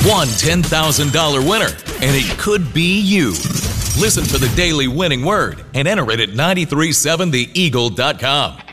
One $10,000 winner, and it could be you. Listen for the Daily Winning Word and enter it at 937theeagle.com.